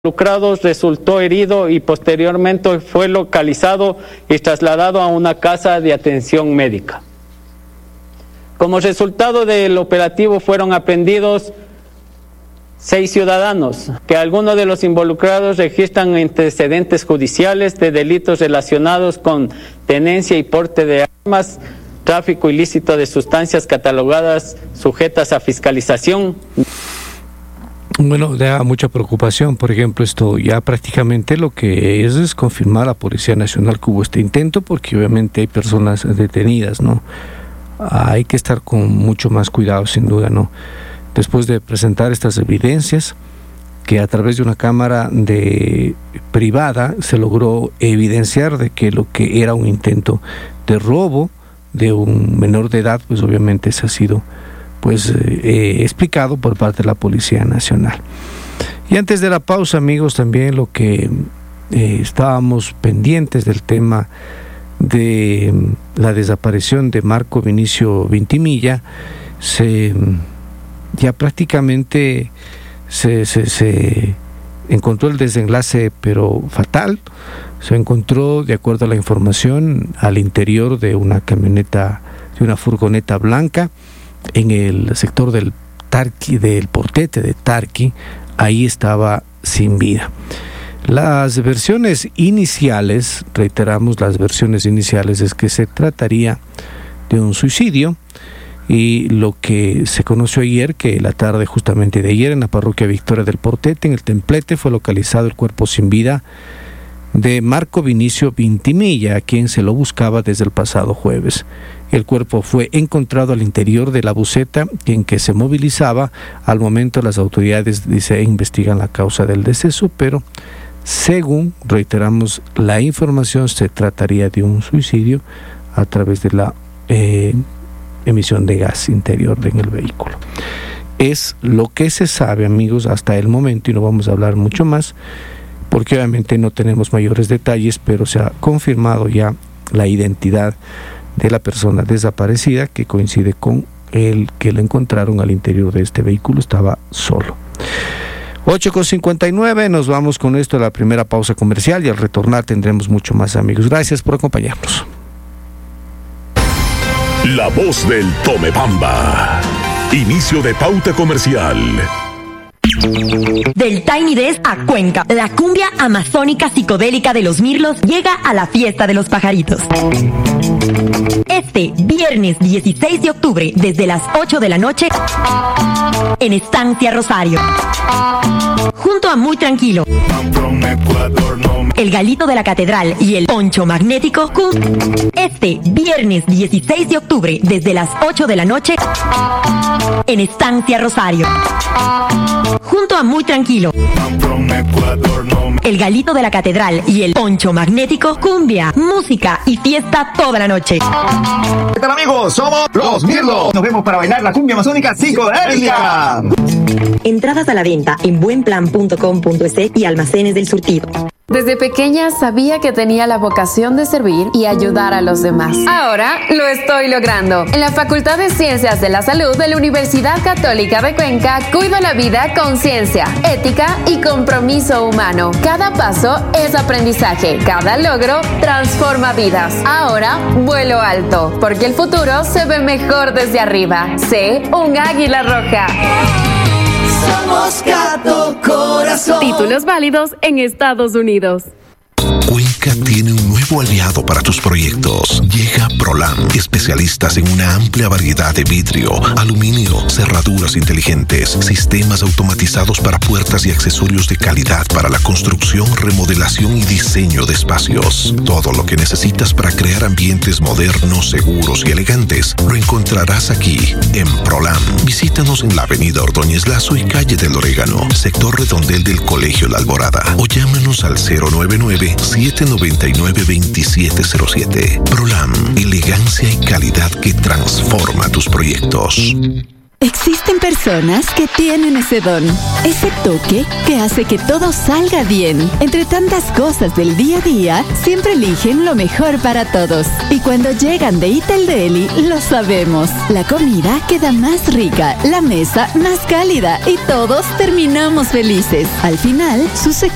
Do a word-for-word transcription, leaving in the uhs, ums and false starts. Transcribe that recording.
involucrado resultó herido y posteriormente fue localizado y trasladado a una casa de atención médica. Como resultado del operativo fueron aprehendidos seis ciudadanos, que algunos de los involucrados registran antecedentes judiciales de delitos relacionados con tenencia y porte de armas, tráfico ilícito de sustancias catalogadas sujetas a fiscalización. Bueno, da mucha preocupación, por ejemplo, esto ya prácticamente lo que es es confirmar a la Policía Nacional que hubo este intento, porque obviamente hay personas detenidas, ¿no? Hay que estar con mucho más cuidado, sin duda, ¿no? Después de presentar estas evidencias, que a través de una cámara de privada se logró evidenciar de que lo que era un intento de robo de un menor de edad, pues obviamente se ha sido pues eh, explicado por parte de la Policía Nacional. Y antes de la pausa, amigos, también lo que eh, estábamos pendientes del tema de la desaparición de Marco Vinicio Vintimilla, se ya prácticamente se, se, se encontró el desenlace, pero fatal. Se encontró, de acuerdo a la información, al interior de una camioneta, de una furgoneta blanca, en el sector del Tarqui, del Portete de Tarqui. Ahí estaba sin vida. Las versiones iniciales, reiteramos, las versiones iniciales es que se trataría de un suicidio, y lo que se conoció ayer, que la tarde justamente de ayer en la parroquia Victoria del Portete, en el Templete, fue localizado el cuerpo sin vida de Marco Vinicio Vintimilla, a quien se lo buscaba desde el pasado jueves. El cuerpo fue encontrado al interior de la buseta en que se movilizaba. Al momento las autoridades, dice, investigan la causa del deceso, pero según, reiteramos, la información, se trataría de un suicidio a través de la eh, emisión de gas interior en el vehículo. Es lo que se sabe, amigos, hasta el momento, y no vamos a hablar mucho más, porque obviamente no tenemos mayores detalles, pero se ha confirmado ya la identidad de la persona desaparecida, que coincide con el que lo encontraron al interior de este vehículo. Estaba solo. ocho con cincuenta y nueve, nos vamos con esto a la primera pausa comercial, y al retornar tendremos mucho más, amigos. Gracias por acompañarnos. La voz del Tomebamba. Inicio de pauta comercial. Del Tiny Desk a Cuenca, la cumbia amazónica psicodélica de los Mirlos llega a la fiesta de los pajaritos. Este viernes dieciséis de octubre, desde las ocho de la noche, en Estancia Rosario. Junto a Muy Tranquilo, el Galito de la Catedral y el Poncho Magnético. Este viernes dieciséis de octubre, desde las ocho de la noche, en Estancia Rosario. Junto a Muy Tranquilo, el Galito de la Catedral y el Poncho Magnético. Cumbia, música y fiesta toda la noche. ¿Qué tal, amigos? Somos los Mirlos. Nos vemos para bailar la cumbia amazónica psicodélica. Entradas a la venta en buenplan punto com punto es y almacenes del surtido. Desde pequeña sabía que tenía la vocación de servir y ayudar a los demás. Ahora lo estoy logrando. En la Facultad de Ciencias de la Salud de la Universidad Católica de Cuenca, cuido la vida con ciencia, ética y compromiso humano. Cada paso es aprendizaje. Cada logro transforma vidas. Ahora vuelo alto, porque el futuro se ve mejor desde arriba. Sé un águila roja. Somos Gato Corazón. Títulos válidos en Estados Unidos. Cuenca tiene un nuevo aliado para tus proyectos. Llega Prolam, especialistas en una amplia variedad de vidrio, aluminio, cerraduras inteligentes, sistemas automatizados para puertas y accesorios de calidad para la construcción, remodelación y diseño de espacios. Todo lo que necesitas para crear ambientes modernos, seguros y elegantes lo encontrarás aquí en Prolam. Visítanos en la avenida Ordóñez Lazo y calle del Orégano, sector redondel del Colegio La Alborada, o llámanos al cero nueve nueve, siete nueve nueve, dos siete cero siete. Prolam, elegancia y calidad que transforma tus proyectos. Existen personas que tienen ese don, ese toque que hace que todo salga bien. Entre tantas cosas del día a día, siempre eligen lo mejor para todos. Y cuando llegan de Itel Deli, lo sabemos. La comida queda más rica, la mesa más cálida y todos terminamos felices. Al final, su secreto